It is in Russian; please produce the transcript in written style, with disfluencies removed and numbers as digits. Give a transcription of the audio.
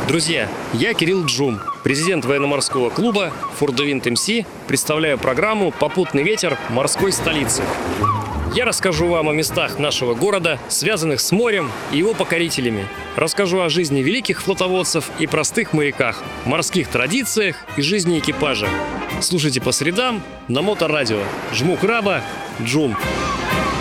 Друзья, я Кирилл Джум, президент военно-морского клуба «Фордвинд МС», представляю программу «Попутный ветер морской столицы». Я расскажу вам о местах нашего города, связанных с морем и его покорителями. Расскажу о жизни великих флотоводцев и простых моряках, морских традициях и жизни экипажа. Слушайте по средам на Моторадио. Жму краба, Джум.